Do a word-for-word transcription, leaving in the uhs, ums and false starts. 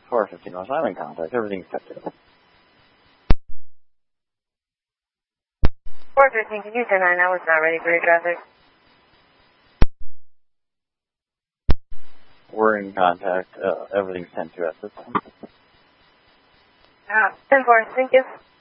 four fifteen West, I'm in contact. Everything's set to. four fifteen, can you ten nine? I was not ready for your traffic. We're in contact. Uh, everything's ten two at this time. Uh, ten four, thank you.